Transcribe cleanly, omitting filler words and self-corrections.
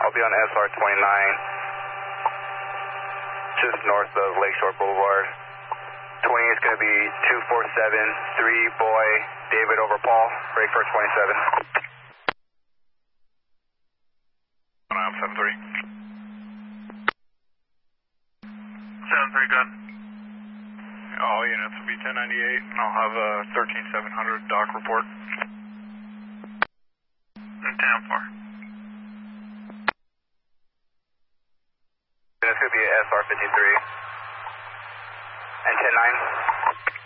I'll be on SR 29, just north of Lakeshore Boulevard. 20 is going to be 2473 Boy, David over Paul, ready for 27. 73. 73, good. All units will be 1098, and I'll have a 13700 dock report. And 10-4. It's going to be SR 53 and 10-9.